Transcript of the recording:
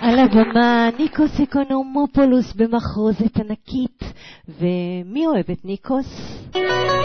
על הבמה ניקוס אקונומופולוס במחרוזת ענקית. ומי אוהב את ניקוס?